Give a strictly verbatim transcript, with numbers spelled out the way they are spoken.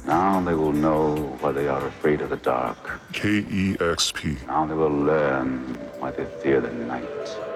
Now they will know why they are afraid of the dark. K E X P. Now they will learn why they fear the night.